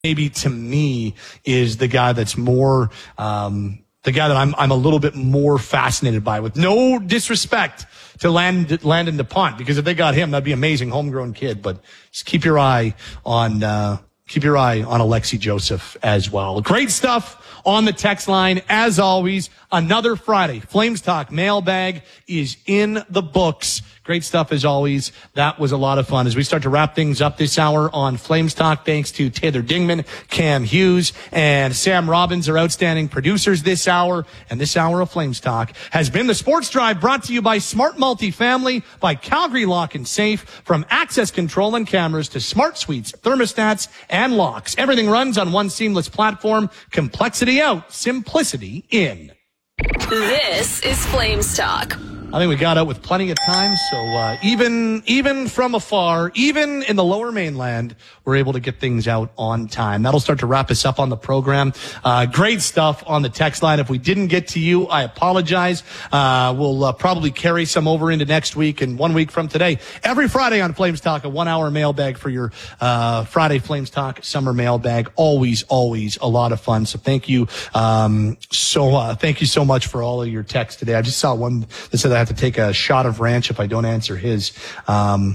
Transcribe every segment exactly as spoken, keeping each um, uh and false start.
maybe to me is the guy that's more um, the guy that I'm I'm a little bit more fascinated by. With no disrespect to Land, Landon DuPont, because if they got him, that'd be amazing, homegrown kid. But just keep your eye on uh, keep your eye on Alexi Joseph as well. Great stuff on the text line as always. Another Friday Flames Talk mailbag is in the books. Great stuff as always. That was a lot of fun. As we start to wrap things up this hour on Flames Talk, thanks to Taylor Dingman, Cam Hughes, and Sam Robbins, our outstanding producers this hour. And this hour of Flames Talk has been the Sports Drive, brought to you by Smart Multifamily, by Calgary Lock and Safe. From access control and cameras to smart suites, thermostats, and locks, everything runs on one seamless platform. Complexity out, simplicity in. This is Flames Talk. I think we got out with plenty of time, so uh, even even from afar, even in the lower mainland, we're able to get things out on time. That'll start to wrap us up on the program. Uh, great stuff on the text line. If we didn't get to you, I apologize. Uh, we'll uh, probably carry some over into next week and one week from today. Every Friday on Flames Talk, a one-hour mailbag for your uh, Friday Flames Talk summer mailbag. Always, always a lot of fun. So thank you, um, so uh, thank you so much for all of your texts today. I just saw one that said that I have to take a shot of ranch if I don't answer his. Um,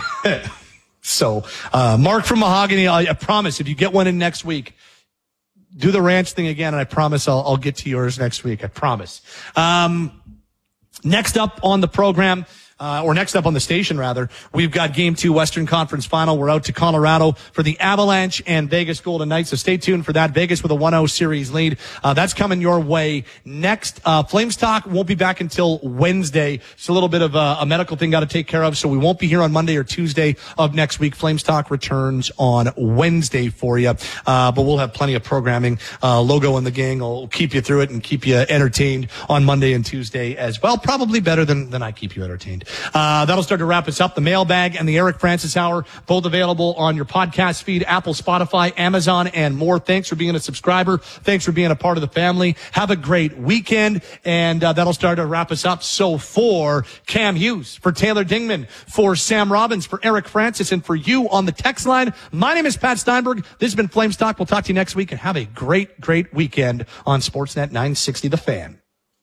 so, uh, Mark from Mahogany, I, I promise if you get one in next week, do the ranch thing again, and I promise I'll, I'll get to yours next week. I promise. Um, next up on the program, Uh, or next up on the station, rather, we've got Game two Western Conference Final. We're out to Colorado for the Avalanche and Vegas Golden Knights, so stay tuned for that. Vegas with a one oh series lead. Uh, that's coming your way next. Uh, Flames Talk won't be back until Wednesday. It's a little bit of a, a medical thing got to take care of, so we won't be here on Monday or Tuesday of next week. Flames Talk returns on Wednesday for you, uh, but we'll have plenty of programming. Uh, Logo and the gang will keep you through it and keep you entertained on Monday and Tuesday as well. Probably better than, than I keep you entertained. Uh, that'll start to wrap us up. The mailbag and the Eric Francis Hour, both available on your podcast feed, Apple, Spotify, Amazon, and more. Thanks for being a subscriber. Thanks for being a part of the family. Have a great weekend, and uh, that'll start to wrap us up. So for Cam Hughes, for Taylor Dingman, for Sam Robbins, for Eric Francis, and for you on the text line, my name is Pat Steinberg. This has been Flames Talk. We'll talk to you next week, and have a great, great weekend on Sportsnet nine sixty The Fan.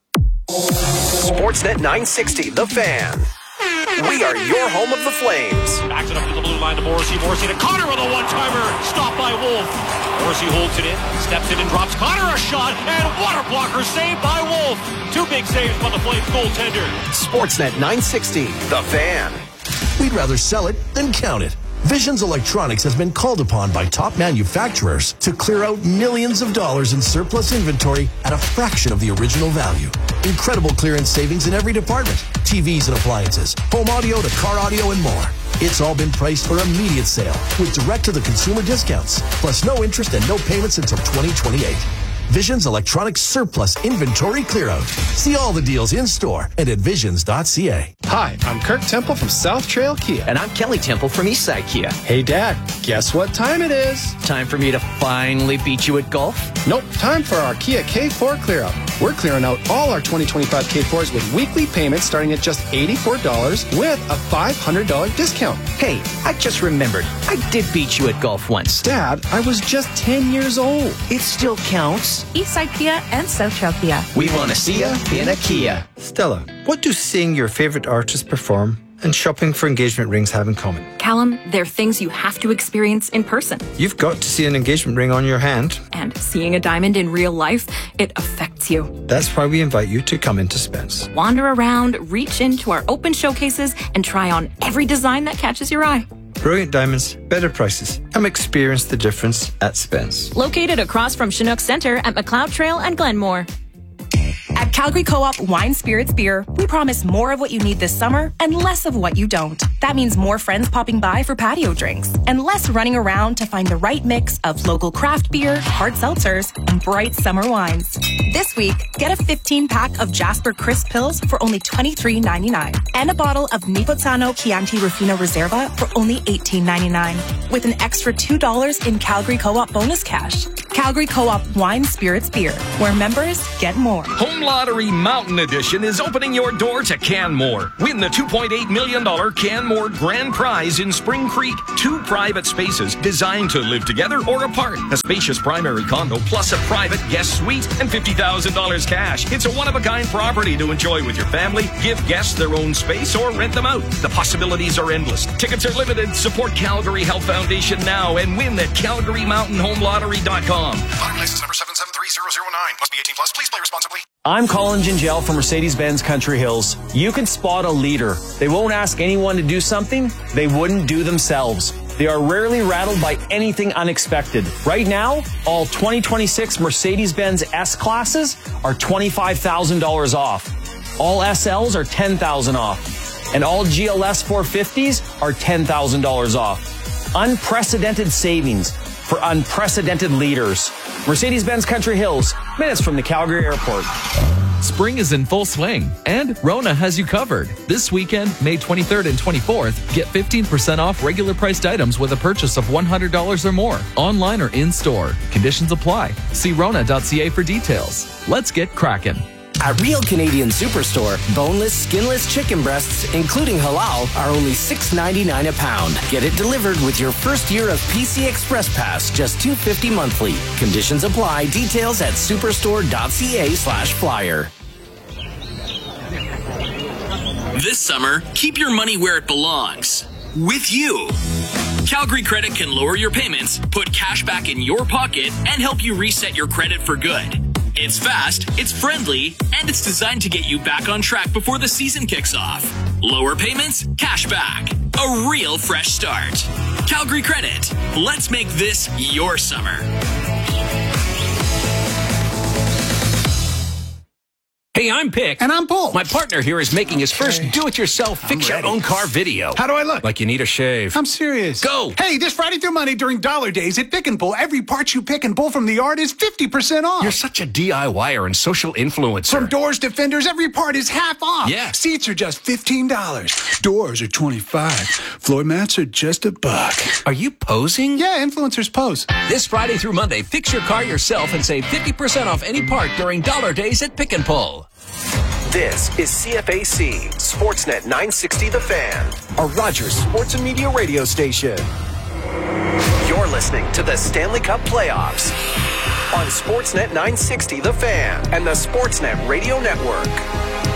Sportsnet nine sixty The Fan. We are your home of the Flames. Backs it up to the blue line to Morrissey. Morrissey to Connor with a one-timer. Stopped by Wolf. Morrissey holds it in. Steps in and drops Connor a shot. And water blocker saved by Wolf. Two big saves by the Flames goaltender. Sportsnet nine sixty The Fan. We'd rather sell it than count it. Visions Electronics has been called upon by top manufacturers to clear out millions of dollars in surplus inventory at a fraction of the original value. Incredible clearance savings in every department. T Vs and appliances, home audio to car audio and more. It's all been priced for immediate sale with direct-to-the-consumer discounts, plus no interest and no payments until twenty twenty-eight. Visions Electronics Surplus Inventory Clearout. See all the deals in-store and at visions dot c a. Hi, I'm Kirk Temple from South Trail Kia. And I'm Kelly Temple from Eastside Kia. Hey, Dad, guess what time it is? Time for me to finally beat you at golf? Nope, time for our Kia K four Clearout. We're clearing out all our twenty twenty-five K fours with weekly payments starting at just eighty-four dollars with a five hundred dollars discount. Hey, I just remembered. I did beat you at golf once. Dad, I was just ten years old. It still counts. Eastside Kia and South Trail Kia. We want to see ya in a Kia. Stella, what do seeing your favorite artist perform and shopping for engagement rings have in common? Callum, they're things you have to experience in person. You've got to see an engagement ring on your hand. And seeing a diamond in real life, it affects you. That's why we invite you to come into Spence. Wander around, reach into our open showcases, and try on every design that catches your eye. Brilliant diamonds, better prices. Come experience the difference at Spence. Located across from Chinook Center at McLeod Trail and Glenmore. At Calgary Co-op Wine Spirits Beer, we promise more of what you need this summer and less of what you don't. That means more friends popping by for patio drinks and less running around to find the right mix of local craft beer, hard seltzers, and bright summer wines. This week, get a fifteen pack of Jasper Crisp Pills for only twenty-three ninety-nine and a bottle of Nipozzano Chianti Rufino Reserva for only eighteen ninety-nine with an extra two dollars in Calgary Co-op bonus cash. Calgary Co-op Wine Spirits Beer, where members get more. Home Lottery Mountain Edition is opening your door to Canmore. Win the two point eight million dollars Canmore Grand Prize in Spring Creek. Two private spaces designed to live together or apart. A spacious primary condo plus a private guest suite and fifty thousand dollars cash. It's a one-of-a-kind property to enjoy with your family. Give guests their own space or rent them out. The possibilities are endless. Tickets are limited. Support Calgary Health Foundation now and win at calgary mountain home lottery dot com. Lottery license number seven seven three zero zero nine. Must be eighteen plus. Please play responsibly. I'm Colin Gingell from Mercedes-Benz Country Hills. You can spot a leader. They won't ask anyone to do something they wouldn't do themselves. They are rarely rattled by anything unexpected. Right now, all twenty twenty-six Mercedes-Benz S-Classes are twenty-five thousand dollars off. All S Ls are ten thousand dollars off. And all G L S four fifties are ten thousand dollars off. Unprecedented savings for unprecedented leaders. Mercedes-Benz Country Hills, minutes from the Calgary Airport. Spring is in full swing, and Rona has you covered. This weekend, May twenty-third and twenty-fourth, get fifteen percent off regular priced items with a purchase of one hundred dollars or more, online or in-store. Conditions apply. See rona dot c a for details. Let's get cracking. At Real Canadian Superstore, boneless, skinless chicken breasts, including halal, are only six ninety-nine a pound. Get it delivered with your first year of P C Express Pass, just two fifty monthly. Conditions apply. Details at superstore dot c a slash flyer. This summer, keep your money where it belongs. With you. Calgary Credit can lower your payments, put cash back in your pocket, and help you reset your credit for good. It's fast, it's friendly, and it's designed to get you back on track before the season kicks off. Lower payments, cash back. A real fresh start. Calgary Credit. Let's make this your summer. Hey, I'm Pick. And I'm Paul. My partner here is making his first do-it-yourself fix-your-own-car video. How do I look? Like you need a shave. I'm serious. Go! Hey, this Friday through Monday during Dollar Days at Pick and Pull, every part you pick and pull from the yard is fifty percent off. You're such a DIYer and social influencer. From doors to fenders, every part is half off. Yeah. Seats are just fifteen dollars. Doors are twenty-five dollars. Floor mats are just a buck. Are you posing? Yeah, influencers pose. This Friday through Monday, fix your car yourself and save fifty percent off any part during Dollar Days at Pick and Pull. This is C F A C, Sportsnet nine sixty The Fan, a Rogers Sports and Media radio station. You're listening to the Stanley Cup Playoffs on Sportsnet nine sixty The Fan and the Sportsnet Radio Network.